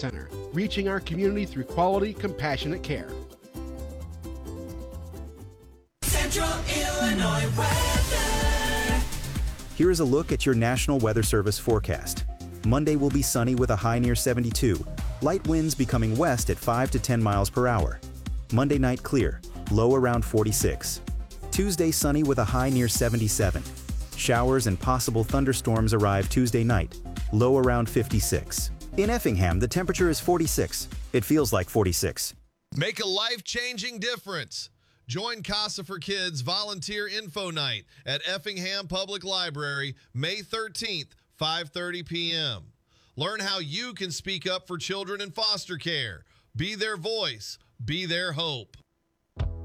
Center, reaching our community through quality, compassionate care. Central Illinois weather. Here is a look at your National Weather Service forecast. Monday will be sunny with a high near 72. Light winds becoming west at 5 to 10 miles per hour. Monday night clear, low around 46. Tuesday sunny with a high near 77. Showers and possible thunderstorms arrive Tuesday night, low around 56. In Effingham, the temperature is 46. It feels like 46. Make a life-changing difference. Join Casa for Kids Volunteer Info Night at Effingham Public Library, May 13th, 5:30 p.m. Learn how you can speak up for children in foster care. Be their voice. Be their hope.